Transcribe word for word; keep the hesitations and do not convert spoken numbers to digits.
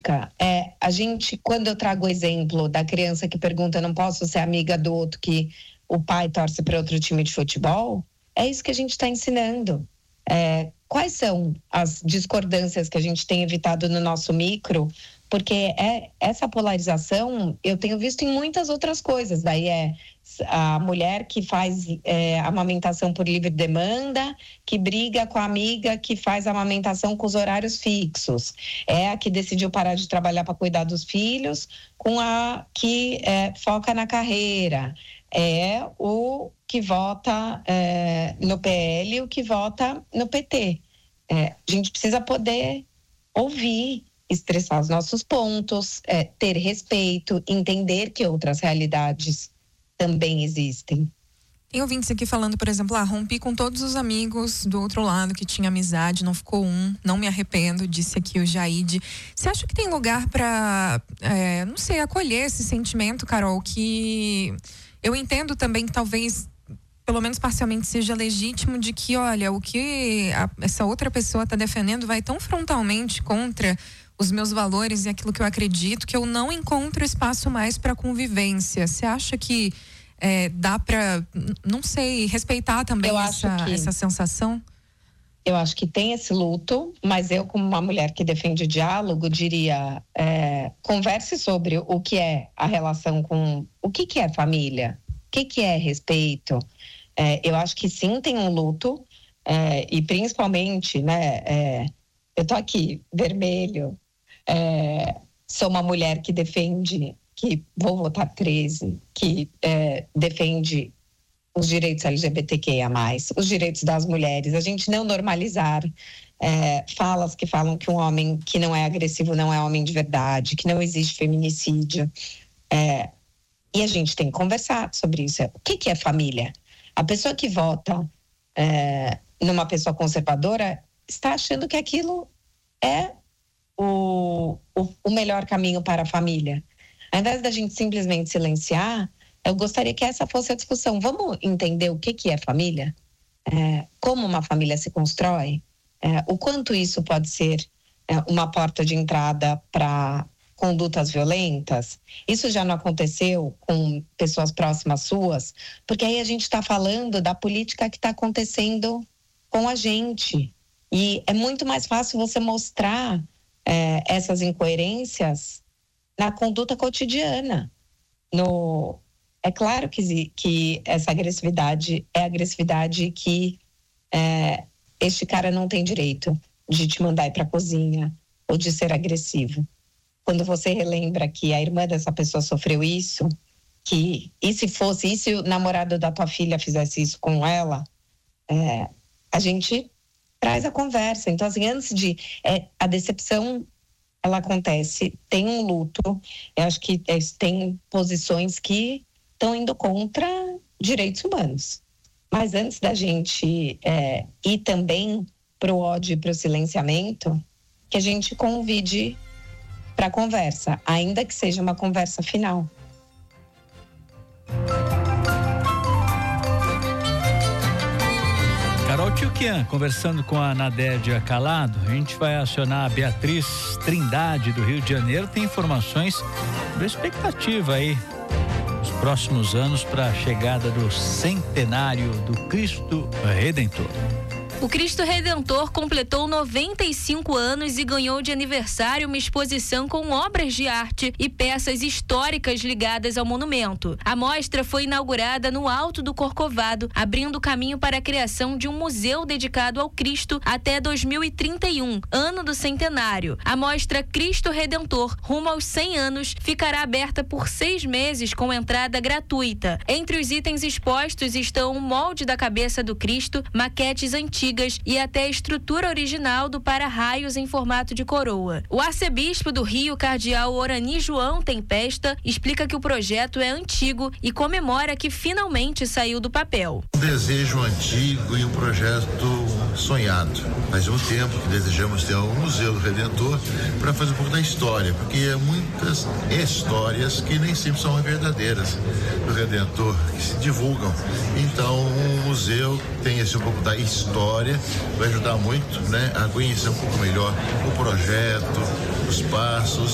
É, a gente, quando eu trago o exemplo da criança que pergunta, não posso ser amiga do outro que o pai torce para outro time de futebol, é isso que a gente está ensinando. É, quais são as discordâncias que a gente tem evitado no nosso micro? Porque é, essa polarização eu tenho visto em muitas outras coisas. Daí é a mulher que faz é, amamentação por livre demanda, que briga com a amiga que faz amamentação com os horários fixos. É a que decidiu parar de trabalhar para cuidar dos filhos, com a que é, foca na carreira. É o que vota é, no P L e o que vota no P T. É, a gente precisa poder ouvir, expressar os nossos pontos, é, ter respeito, entender que outras realidades também existem. Tem ouvintes aqui falando, por exemplo, ah, rompi com todos os amigos do outro lado que tinha amizade, não ficou um, não me arrependo, disse aqui o Jaide. Você acha que tem lugar para, é, não sei, acolher esse sentimento, Carol, que eu entendo também que talvez, pelo menos parcialmente, seja legítimo, de que, olha, o que a, essa outra pessoa está defendendo vai tão frontalmente contra os meus valores e aquilo que eu acredito, que eu não encontro espaço mais para convivência. Você acha que é, dá para, não sei, respeitar também essa, que, essa sensação? Eu acho que tem esse luto, mas eu, como uma mulher que defende o diálogo, diria, é, converse sobre o que é a relação com, o que que é família, o que que é respeito. É, eu acho que sim, tem um luto, é, e principalmente, né, é, eu tô aqui, vermelho, é, sou uma mulher que defende, que vou votar treze, que é, defende os direitos L G B T Q I A mais, os direitos das mulheres, a gente não normalizar é, falas que falam que um homem que não é agressivo não é homem de verdade, que não existe feminicídio, é, e a gente tem que conversar sobre isso. O que que é família? A pessoa que vota é, numa pessoa conservadora está achando que aquilo é o, o, o melhor caminho para a família. Ao invés da gente simplesmente silenciar, eu gostaria que essa fosse a discussão. Vamos entender o que que é família? É, como uma família se constrói? É, o quanto isso pode ser é, uma porta de entrada para condutas violentas? Isso já não aconteceu com pessoas próximas suas? Porque aí a gente está falando da política que está acontecendo com a gente. E é muito mais fácil você mostrar é, essas incoerências na conduta cotidiana. No, é claro que, que essa agressividade é agressividade que é, este cara não tem direito de te mandar ir para a cozinha ou de ser agressivo. Quando você relembra que a irmã dessa pessoa sofreu isso, que e se fosse, e se o namorado da tua filha fizesse isso com ela, é, a gente traz a conversa. Então, assim, antes de... É, a decepção, ela acontece, tem um luto, eu acho que é, tem posições que estão indo contra direitos humanos. Mas antes da gente é, ir também para o ódio e para o silenciamento, que a gente convide para a conversa, ainda que seja uma conversa final. Carol Tchuquian, conversando com a Nadédia Calado, a gente vai acionar a Beatriz Trindade do Rio de Janeiro, tem informações da expectativa aí nos próximos anos para a chegada do centenário do Cristo Redentor. O Cristo Redentor completou noventa e cinco anos e ganhou de aniversário uma exposição com obras de arte e peças históricas ligadas ao monumento. A mostra foi inaugurada no Alto do Corcovado, abrindo caminho para a criação de um museu dedicado ao Cristo até dois mil e trinta e um, ano do centenário. A mostra Cristo Redentor, rumo aos cem anos, ficará aberta por seis meses com entrada gratuita. Entre os itens expostos estão o molde da cabeça do Cristo, maquetes antigas e até a estrutura original do para-raios em formato de coroa. O arcebispo do Rio, cardeal Orani João Tempesta, explica que o projeto é antigo e comemora que finalmente saiu do papel. Um desejo antigo e um projeto sonhado. Faz um tempo que desejamos ter um Museu do Redentor para fazer um pouco da história, porque há muitas histórias que nem sempre são verdadeiras do Redentor, que se divulgam. Então, um museu tem esse um pouco da história, vai ajudar muito, né, a conhecer um pouco melhor o projeto, os passos.